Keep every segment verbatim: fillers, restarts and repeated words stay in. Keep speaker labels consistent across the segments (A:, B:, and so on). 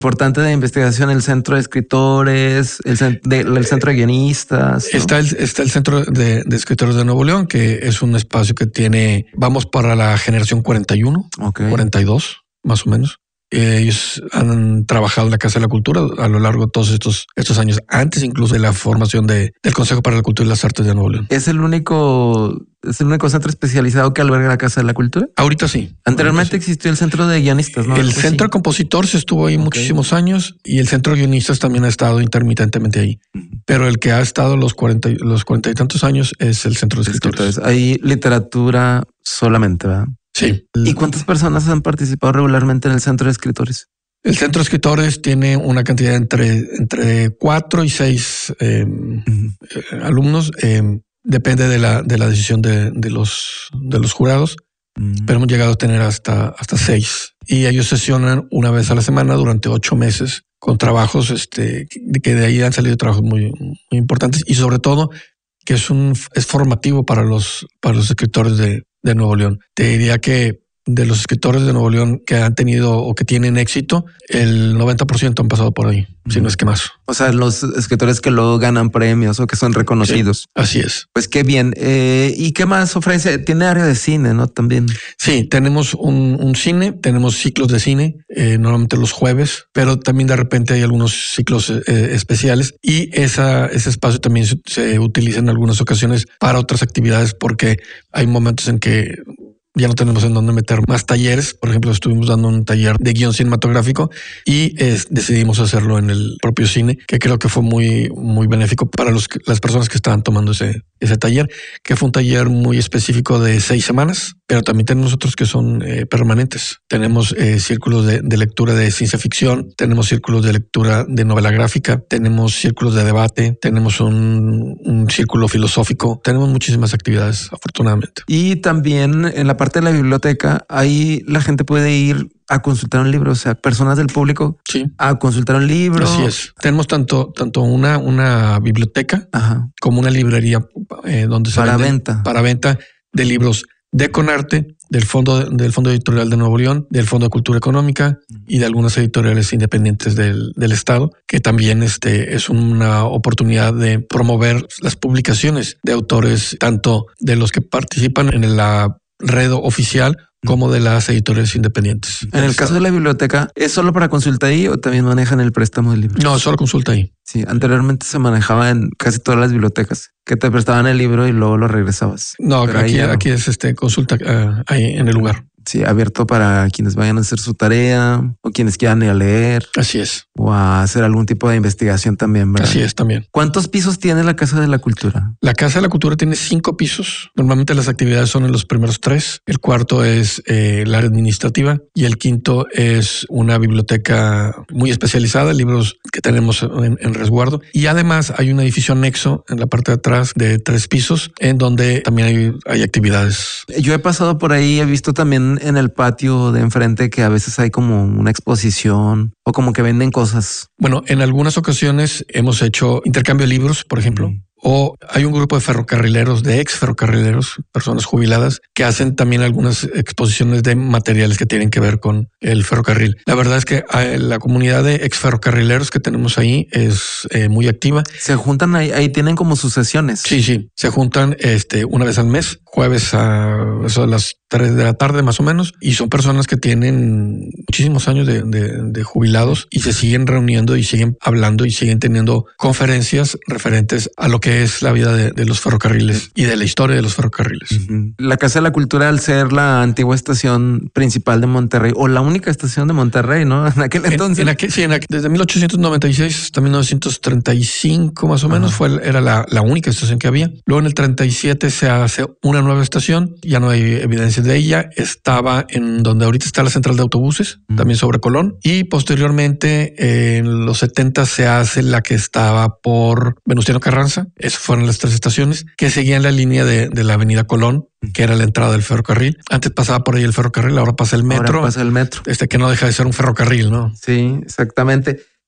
A: importante de investigación, el centro de escritores, el, cent de, el centro de guionistas, ¿no?
B: Está el, está el centro de, de escritores de Nuevo León, que es un espacio que tiene, vamos para la generación cuarenta y uno, okay. cuarenta y dos, más o menos. Ellos han trabajado en la Casa de la Cultura a lo largo de todos estos, estos años, antes incluso de la formación de, del Consejo para la Cultura y las Artes de Nuevo León.
A: ¿Es el único, es el único centro especializado que alberga la Casa de la Cultura?
B: Ahorita sí.
A: Anteriormente
B: ahorita sí.
A: existió el centro de guionistas, ¿no?
B: El centro de compositores estuvo ahí okay. muchísimos años y el centro de guionistas también ha estado intermitentemente ahí. Uh-huh. Pero el que ha estado los cuarenta, los cuarenta y tantos años es el centro de escritores.
A: escritores. Hay literatura solamente, ¿verdad?
B: Sí.
A: ¿Y cuántas personas han participado regularmente en el centro de escritores?
B: El centro de escritores tiene una cantidad entre, entre cuatro y seis eh, uh-huh. eh, alumnos. Eh, depende de la, de la decisión de, de, los, de los jurados, uh-huh. pero hemos llegado a tener hasta, hasta seis. Y ellos sesionan una vez a la semana durante ocho meses con trabajos este, que de ahí han salido trabajos muy, muy importantes y sobre todo que es, un, es formativo para los, para los escritores de de Nuevo León. Te diría que de los escritores de Nuevo León que han tenido o que tienen éxito, el noventa por ciento han pasado por ahí, mm. si no es que más.
A: O sea, los escritores que luego ganan premios o que son reconocidos.
B: Sí, así es.
A: Pues qué bien. Eh, ¿Y qué más ofrece? Tiene área de cine, ¿no? También.
B: Sí, tenemos un, un cine, tenemos ciclos de cine, eh, normalmente los jueves, pero también de repente hay algunos ciclos eh, especiales y esa, ese espacio también se, se utiliza en algunas ocasiones para otras actividades porque hay momentos en que ya no tenemos en dónde meter más talleres. Por ejemplo, estuvimos dando un taller de guión cinematográfico y eh, decidimos hacerlo en el propio cine, que creo que fue muy, muy benéfico para los, las personas que estaban tomando ese, ese taller, que fue un taller muy específico de seis semanas, pero también tenemos otros que son eh, permanentes. Tenemos eh, círculos de, de lectura de ciencia ficción, tenemos círculos de lectura de novela gráfica, tenemos círculos de debate, tenemos un, un círculo filosófico, tenemos muchísimas actividades, afortunadamente.
A: Y también en la parte de la biblioteca, ahí la gente puede ir a consultar un libro, o sea, personas del público
B: sí.
A: a consultar un libro.
B: Así es. Tenemos tanto, tanto una, una biblioteca Ajá. como una librería eh, donde se
A: para
B: vende,
A: venta.
B: para venta de libros de Conarte, del Fondo, del Fondo Editorial de Nuevo León, del Fondo de Cultura Económica y de algunas editoriales independientes del, del Estado, que también este, es una oportunidad de promover las publicaciones de autores, tanto de los que participan en la red oficial como de las editoriales independientes.
A: En el caso de la biblioteca, ¿es solo para consulta ahí o también manejan el préstamo del libro?
B: No, solo consulta ahí.
A: Sí, anteriormente se manejaba en casi todas las bibliotecas, que te prestaban el libro y luego lo regresabas.
B: No, Pero aquí, aquí es este consulta uh, ahí en el lugar.
A: Sí, abierto para quienes vayan a hacer su tarea o quienes quieran ir a leer.
B: Así es.
A: O a hacer algún tipo de investigación también, ¿verdad?
B: Así es también.
A: ¿Cuántos pisos tiene la Casa de la Cultura?
B: La Casa de la Cultura tiene cinco pisos. Normalmente las actividades son en los primeros tres. El cuarto es eh, el área administrativa y el quinto es una biblioteca muy especializada, libros que tenemos en, en resguardo. Y además hay un edificio anexo en la parte de atrás de tres pisos en donde también hay, hay actividades.
A: Yo he pasado por ahí, he visto también en el patio de enfrente que a veces hay como una exposición o como que venden cosas.
B: Bueno, en algunas ocasiones hemos hecho intercambio de libros, por ejemplo. Mm. O hay un grupo de ferrocarrileros, de ex ferrocarrileros, personas jubiladas, que hacen también algunas exposiciones de materiales que tienen que ver con el ferrocarril. La verdad es que la comunidad de ex ferrocarrileros que tenemos ahí es eh, muy activa.
A: Se juntan ahí, ahí tienen como sus sesiones.
B: Sí, sí. Se juntan este, una vez al mes, jueves a, eso a las tres de la tarde más o menos, y son personas que tienen muchísimos años de, de, de jubilados y se siguen reuniendo y siguen hablando y siguen teniendo conferencias referentes a lo que es la vida de, de los ferrocarriles y de la historia de los ferrocarriles. Uh-huh.
A: La Casa de la Cultura, al ser la antigua estación principal de Monterrey o la única estación de Monterrey, ¿no? En aquel entonces.
B: En, en aquel, sí, en aquel, desde mil ochocientos noventa y seis hasta mil novecientos treinta y cinco más o menos, uh-huh. fue, era la, la única estación que había. Luego en el treinta y siete se hace una nueva estación, ya no hay evidencia de ella. Estaba en donde ahorita está la central de autobuses, uh-huh. también sobre Colón. Y posteriormente eh, en los setenta se hace la que estaba por Venustiano Carranza. Esas fueron las tres estaciones que seguían la línea de, de la avenida Colón, que era la entrada del ferrocarril. Antes pasaba por ahí el ferrocarril, ahora pasa el metro.
A: Ahora pasa el metro.
B: Este que no deja de ser un ferrocarril, ¿no?
A: Sí, exactamente.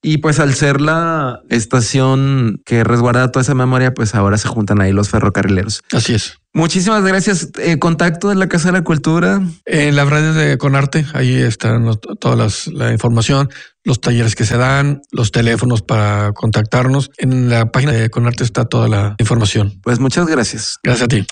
A: Y pues al ser la estación que resguarda toda esa memoria, pues ahora se juntan ahí los ferrocarrileros.
B: Así es.
A: Muchísimas gracias. Eh, contacto de la Casa de la Cultura.
B: En las redes de Conarte, ahí están los, toda las, la información, los talleres que se dan, los teléfonos para contactarnos. En la página de Conarte está toda la información.
A: Pues muchas gracias.
B: Gracias a ti.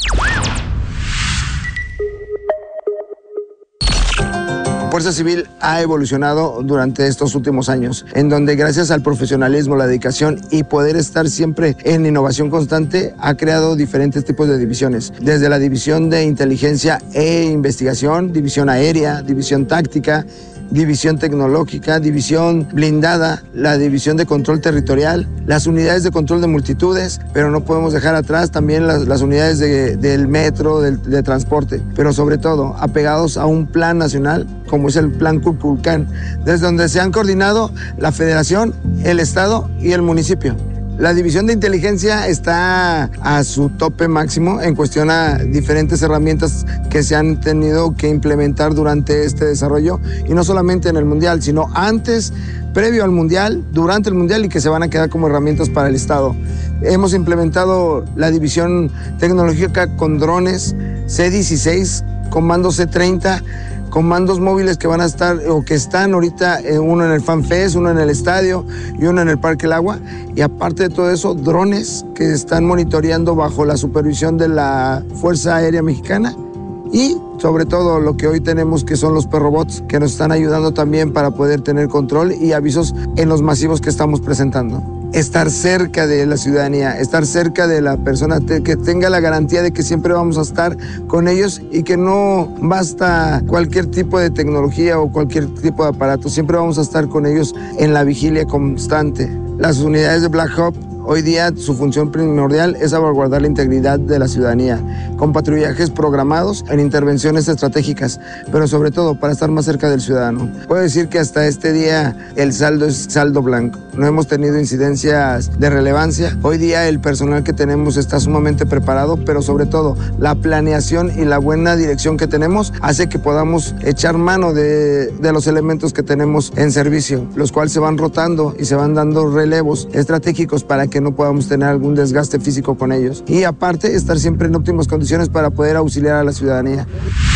C: Fuerza Civil ha evolucionado durante estos últimos años, en donde gracias al profesionalismo, la dedicación y poder estar siempre en innovación constante, ha creado diferentes tipos de divisiones, desde la división de inteligencia e investigación, división aérea, división táctica, división tecnológica, división blindada, la división de control territorial, las unidades de control de multitudes, pero no podemos dejar atrás también las, las unidades de, del metro, del, de transporte, pero sobre todo apegados a un plan nacional como es el Plan Cuculcán, desde donde se han coordinado la Federación, el Estado y el municipio. La división de inteligencia está a su tope máximo en cuestión a diferentes herramientas que se han tenido que implementar durante este desarrollo, y no solamente en el Mundial, sino antes, previo al Mundial, durante el Mundial, y que se van a quedar como herramientas para el Estado. Hemos implementado la división tecnológica con drones, C dieciséis, comando C treinta, comandos móviles que van a estar o que están ahorita, eh, uno en el FanFest, uno en el estadio y uno en el Parque El Agua. Y aparte de todo eso, drones que están monitoreando bajo la supervisión de la Fuerza Aérea Mexicana. Y sobre todo lo que hoy tenemos, que son los perrobots, que nos están ayudando también para poder tener control y avisos en los masivos que estamos presentando. Estar cerca de la ciudadanía, estar cerca de la persona, que tenga la garantía de que siempre vamos a estar con ellos y que no basta cualquier tipo de tecnología o cualquier tipo de aparato, siempre vamos a estar con ellos en la vigilia constante. Las unidades de Black Hawk, hoy día su función primordial es salvaguardar la integridad de la ciudadanía, con patrullajes programados en intervenciones estratégicas, pero sobre todo para estar más cerca del ciudadano. Puedo decir que hasta este día el saldo es saldo blanco. No hemos tenido incidencias de relevancia. Hoy día el personal que tenemos está sumamente preparado, pero sobre todo la planeación y la buena dirección que tenemos hace que podamos echar mano de, de los elementos que tenemos en servicio, los cuales se van rotando y se van dando relevos estratégicos para que no podamos tener algún desgaste físico con ellos. Y aparte, estar siempre en óptimas condiciones para poder auxiliar a la ciudadanía.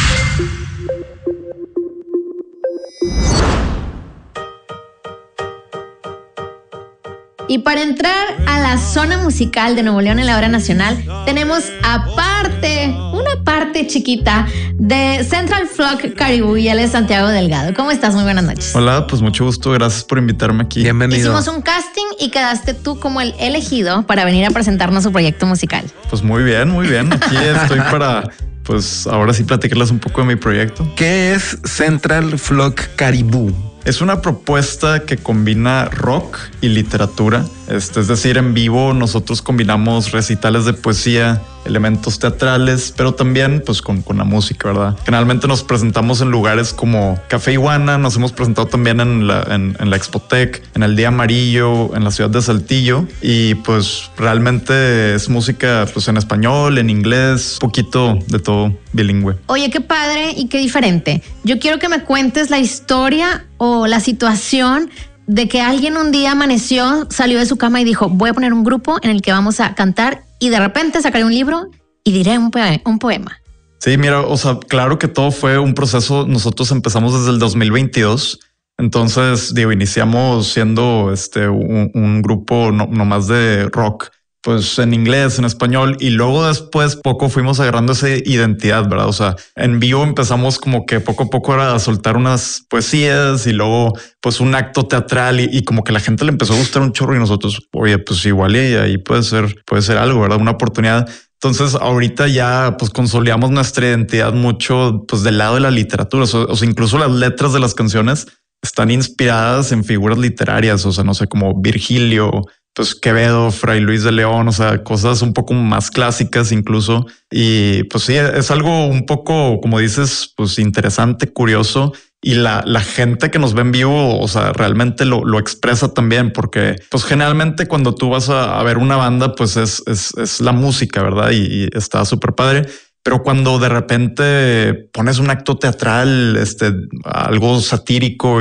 D: Y para entrar a la zona musical de Nuevo León en la hora nacional, tenemos aparte, una parte chiquita de Central Flock Caribou, y él es Santiago Delgado. ¿Cómo estás? Muy buenas noches.
E: Hola, pues mucho gusto. Gracias por invitarme aquí.
A: Bienvenido.
D: Hicimos un casting y quedaste tú como el elegido para venir a presentarnos su proyecto musical.
E: Pues muy bien, muy bien. Aquí estoy para, pues ahora sí platicarles un poco de mi proyecto.
A: ¿Qué es Central Flock Caribou?
E: Es una propuesta que combina rock y literatura. Este, es decir, en vivo nosotros combinamos recitales de poesía, elementos teatrales, pero también pues con, con la música, ¿verdad? Generalmente nos presentamos en lugares como Café Iguana, nos hemos presentado también en la, en, en la Expotec, en el Día Amarillo, en la ciudad de Saltillo, y pues realmente es música pues en español, en inglés, un poquito de todo, bilingüe.
D: Oye, qué padre y qué diferente. Yo quiero que me cuentes la historia o la situación de que alguien un día amaneció, salió de su cama y dijo, voy a poner un grupo en el que vamos a cantar, y de repente sacaré un libro y diré un, poe- un poema.
E: Sí, mira, o sea, claro que todo fue un proceso. Nosotros empezamos desde el dos mil veintidós. Entonces, digo, iniciamos siendo este un, un grupo no, no más de rock, pues en inglés, en español, y luego después poco fuimos agarrando esa identidad, ¿verdad? O sea, en vivo empezamos como que poco a poco era a soltar unas poesías y luego pues un acto teatral, y, y como que la gente le empezó a gustar un chorro, y nosotros, oye, pues igual y ahí puede ser, puede ser algo, ¿verdad? Una oportunidad. Entonces ahorita ya pues consolidamos nuestra identidad mucho pues del lado de la literatura, o sea, o sea, incluso las letras de las canciones están inspiradas en figuras literarias, o sea, no sé, como Virgilio, pues Quevedo, Fray Luis de León, o sea, cosas un poco más clásicas incluso. Y pues sí, es algo un poco, como dices, pues interesante, curioso. Y la, la gente que nos ve en vivo, o sea, realmente lo, lo expresa también, porque pues generalmente cuando tú vas a, a ver una banda, pues es, es, es la música, ¿verdad? Y, y está súper padre. Pero cuando de repente pones un acto teatral, este, algo satírico, y,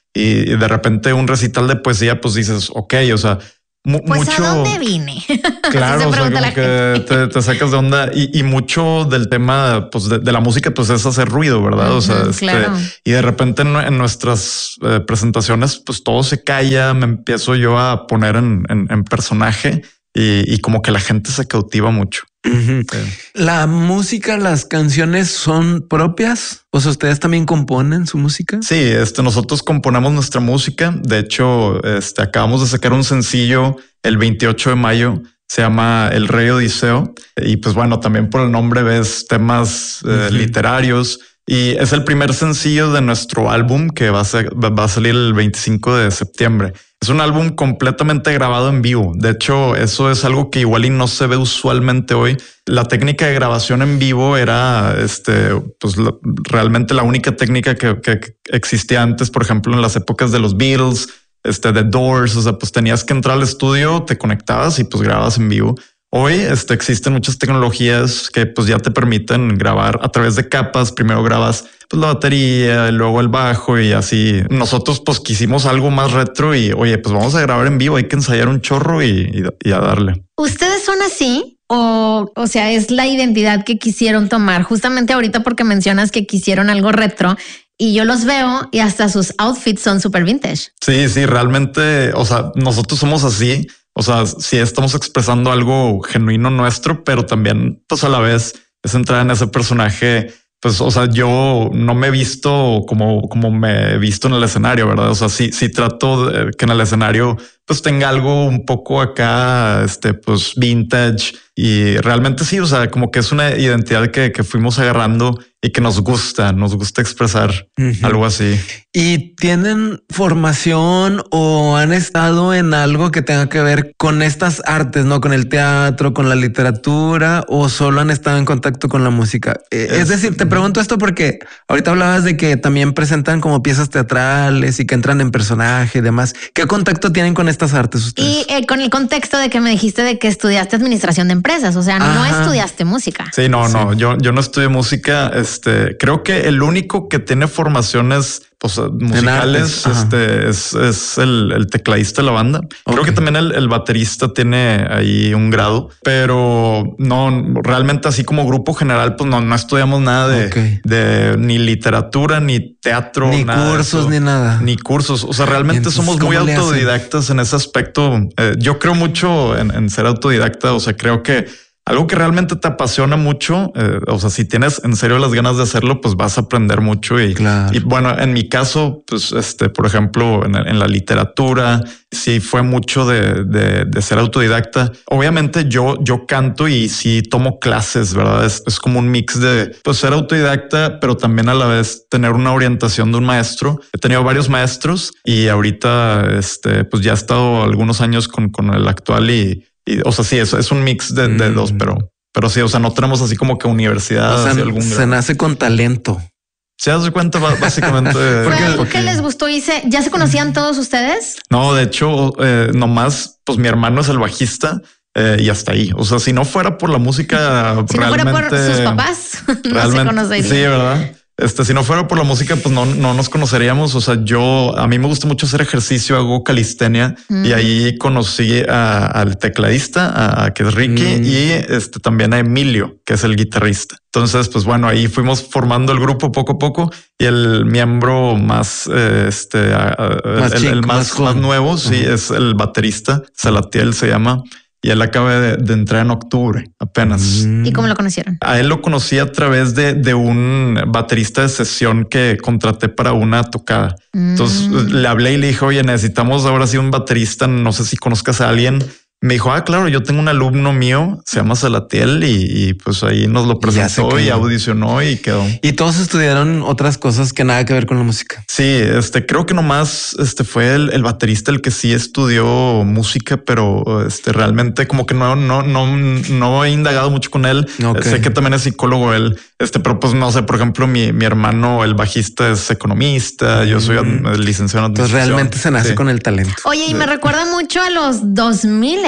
E: y, y de repente un recital de poesía, pues dices, ok, o sea, mu-
D: Pues
E: mucho.
D: ¿a dónde vine?
E: Claro,
D: Así se
E: o sea,
D: pregunta
E: como
D: la
E: que te, te sacas de onda y, y mucho del tema pues de, de la música pues es hacer ruido, ¿verdad?
D: Ujú,
E: o sea, este,
D: claro.
E: y de repente en, en nuestras eh, presentaciones pues todo se calla, me empiezo yo a poner en, en, en personaje y, y como que la gente se cautiva mucho.
A: Ujú.
E: Sí.
A: La música, las canciones son propias. O sea, ustedes también componen su música.
E: Sí, este, nosotros componemos nuestra música. De hecho, este, acabamos de sacar un sencillo el veintiocho de mayo. Se llama El Rey Odiseo. Y pues bueno, también por el nombre ves temas eh,
A: Ujú.
E: literarios. Y es el primer sencillo de nuestro álbum que va a, ser, va a salir el veinticinco de septiembre. Es un álbum completamente grabado en vivo. De hecho, eso es algo que igual y no se ve usualmente hoy. La técnica de grabación en vivo era este, pues la, realmente la única técnica que, que existía antes, por ejemplo, en las épocas de los Beatles, este, The Doors. O sea, pues tenías que entrar al estudio, te conectabas y pues grababas en vivo. Hoy este, existen muchas tecnologías que pues ya te permiten grabar a través de capas. Primero grabas pues, la batería, y luego el bajo y así. Nosotros pues quisimos algo más retro y oye, pues vamos a grabar en vivo, hay que ensayar un chorro y, y, y a darle.
D: ¿Ustedes son así? O, o sea, es la identidad que quisieron tomar justamente ahorita porque mencionas que quisieron algo retro y yo los veo y hasta sus outfits son súper vintage.
E: Sí, sí, realmente, o sea, nosotros somos así. O sea, sí estamos expresando algo genuino nuestro, pero también, pues a la vez es entrar en ese personaje. Pues, o sea, yo no me he visto como, como me he visto en el escenario, ¿verdad? O sea, sí, sí trato de que en el escenario pues tenga algo un poco acá, este, pues vintage y realmente sí, o sea, como que es una identidad que, que fuimos agarrando y que nos gusta, nos gusta expresar
A: Ujú.
E: algo así.
A: ¿Y tienen formación o han estado en algo que tenga que ver con estas artes, no con el teatro, con la literatura, o solo han estado en contacto con la música? Eh, es,
E: Es-
A: decir, te pregunto esto porque ahorita hablabas de que también presentan como piezas teatrales y que entran en personaje y demás. ¿Qué contacto tienen con estas artes ustedes?
D: Y eh, con el contexto de que me dijiste de que estudiaste administración de empresas, o sea, no
A: Ajá.
D: estudiaste música.
E: Sí, no, no, yo, yo no estudié música. Este, creo que el único que tiene formaciones pues, musicales
A: artes, ajá.
E: este, es, es el, el tecladista de la banda. Creo
A: Ok.
E: que también el, el baterista tiene ahí un grado, pero no, realmente así como grupo general, pues no, no estudiamos nada de,
A: Ok.
E: de ni literatura, ni teatro,
A: Ni
E: nada de
A: cursos,
E: eso.
A: ni nada.
E: Ni cursos. O sea, realmente
A: Entonces,
E: somos muy
A: ¿cómo le hacen?
E: autodidactas en ese aspecto. Eh, yo creo mucho en, en ser autodidacta. O sea, creo que algo que realmente te apasiona mucho, eh, o sea, si tienes en serio las ganas de hacerlo, pues vas a aprender mucho. Y,
A: Claro.
E: y bueno, en mi caso, pues este, por ejemplo, en, en la literatura, sí fue mucho de, de, de ser autodidacta. Obviamente yo, yo canto y sí tomo clases, ¿verdad? Es, es como un mix de pues, ser autodidacta, pero también a la vez tener una orientación de un maestro. He tenido varios maestros y ahorita, este, pues ya he estado algunos años con, con el actual y, y, o sea, sí, es, es un mix de, de
A: Mm.
E: dos, pero, pero sí, o sea, no tenemos así como que universidad.
A: O sea,
E: así algún
A: se
E: grado.
A: nace con talento.
E: ¿Se das cuenta? Ba- Básicamente.
D: ¿Fue
A: Porque-
D: algo
E: porque-
D: que les gustó y se, ya se conocían todos ustedes?
E: No, de hecho, eh, nomás, pues mi hermano es el bajista eh, y hasta ahí. O sea, si no fuera por la música,
D: Si no fuera
E: realmente,
D: por sus papás, no se
E: realmente,
D: conocerían.
E: sí, ¿verdad? Este, si no fuera por la música, pues no, no nos conoceríamos. O sea, yo, a mí me gusta mucho hacer ejercicio, hago calistenia
D: Mm.
E: y ahí conocí a- al tecladista, a, a que es Ricky,
A: Mm.
E: y este también a Emilio, que es el guitarrista. Entonces, pues bueno, ahí fuimos formando el grupo poco a poco y el miembro más, eh, este, a- a-
A: Más
E: el, el
A: chico,
E: más,
A: más
E: más
A: joven.
E: nuevo, sí,
A: Ujú.
E: es el baterista, Salatiel se llama, y él acaba de, de entrar en octubre apenas.
A: Mm.
D: ¿Y cómo lo conocieron?
E: A él lo conocí a través de, de un baterista de sesión que contraté para una tocada. Entonces
D: Mm.
E: le hablé y le dije, oye, necesitamos ahora sí un baterista. No sé si conozcas a alguien. Me dijo, ah, claro, yo tengo un alumno mío, se llama Salatiel y, y pues ahí nos lo
A: Y ya se
E: presentó y
A: quedó.
E: audicionó y quedó.
A: Y todos estudiaron otras cosas que nada que ver con la música.
E: Sí, este creo que nomás este fue el, el baterista el que sí estudió música, pero este realmente como que no, no, no, no he indagado mucho con él.
A: Ok.
E: Sé que también es psicólogo él, este, pero pues no sé, por ejemplo, mi, mi hermano, el bajista, es economista, yo soy
A: Mm.
E: ad- licenciado en
A: Entonces
E: administración.
A: realmente se nace
E: Sí.
A: con el talento.
D: Oye, y me recuerda mucho a los dos mil,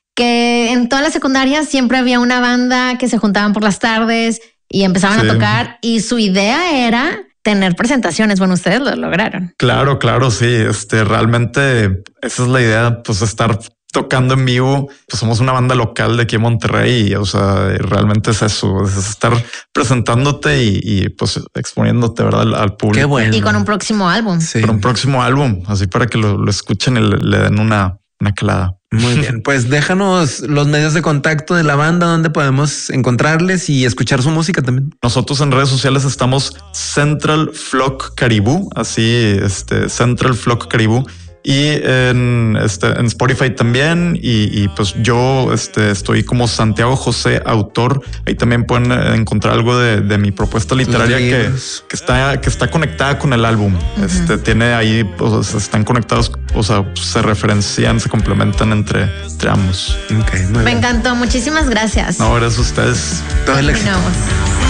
D: que en todas las secundarias siempre había una banda que se juntaban por las tardes y empezaban
E: Sí.
D: a tocar y su idea era tener presentaciones. Bueno, ustedes lo lograron.
E: Claro, claro, sí. Este, realmente esa es la idea, pues estar tocando en vivo. Pues somos una banda local de aquí en Monterrey y, o sea, realmente es eso, es estar presentándote y, y pues exponiéndote, ¿verdad? Al, al público.
A: Qué bueno.
D: Y con un próximo álbum.
A: Sí.
E: Con un próximo álbum, así para que lo, lo escuchen y le, le den una, una calada.
A: Muy bien, pues déjanos los medios de contacto de la banda, donde podemos encontrarles y escuchar su música también.
E: Nosotros en redes sociales estamos Central Flock Caribú, así este Central Flock Caribú. Y en, este, en Spotify también. Y, y pues yo este, estoy como Santiago José Autor. Ahí también pueden encontrar algo de, de mi propuesta literaria que, que está, que está conectada con el álbum. Uh-huh. Este tiene ahí, pues están conectados, o sea, se referencian, se complementan entre, entre ambos.
A: Okay,
D: Me encantó. Muchísimas gracias.
E: No, gracias a ustedes.
A: Todo el éxito.